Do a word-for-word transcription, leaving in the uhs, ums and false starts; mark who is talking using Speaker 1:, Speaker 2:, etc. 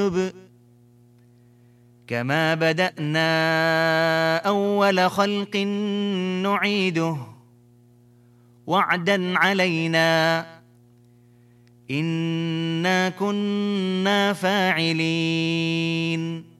Speaker 1: كما بدأنا أول خلق نعيده وعدا علينا إنا كنا فاعلين